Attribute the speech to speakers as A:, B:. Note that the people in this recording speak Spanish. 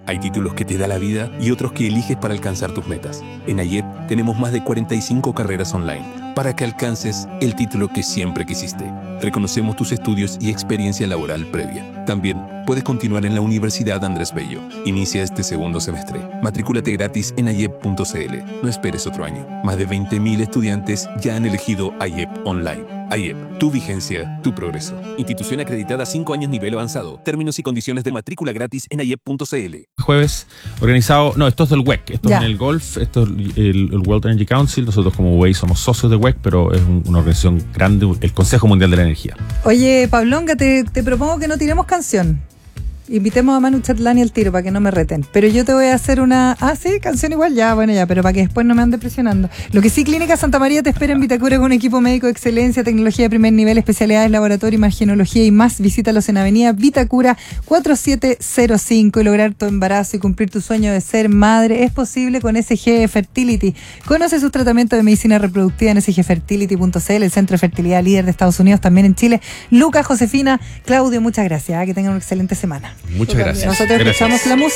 A: Hay títulos que te da la vida y otros que eliges para alcanzar tus metas. En AIEP tenemos más de 45 carreras online para que alcances el título que siempre quisiste. Reconocemos tus estudios y experiencia laboral previa. También puedes continuar en la Universidad Andrés Bello. Inicia este segundo semestre. Matricúlate gratis en aiep.cl. No esperes otro año. Más de 20.000 estudiantes ya han elegido AIEP Online. AIEP, tu vigencia, tu progreso. Institución acreditada 5 años nivel avanzado. Términos y condiciones de matrícula gratis en aiep.cl.
B: Jueves organizado, no, esto es del WEC, esto es en el golf, esto es el World Energy Council. Nosotros como WEC somos socios de WEC, pero es una organización grande, el Consejo Mundial de la Energía.
C: Oye, Pablonga, te propongo que no tiremos canción. Invitemos a Manu Chatlani al tiro para que no me reten. Pero yo te voy a hacer una... Ah, sí, canción igual, ya, bueno, ya, pero para que después no me ande presionando. Lo que sí, Clínica Santa María te espera en Vitacura con un equipo médico de excelencia, tecnología de primer nivel, especialidades, laboratorio, imagenología y más. Visítalos en Avenida Vitacura 4705 y lograr tu embarazo y cumplir tu sueño de ser madre es posible con SG Fertility. Conoce sus tratamientos de medicina reproductiva en sgfertility.cl, el centro de fertilidad líder de Estados Unidos, también en Chile. Lucas, Josefina, Claudio, muchas gracias. Que tengan una excelente semana.
B: Muchas gracias.
C: Nosotros escuchamos la música.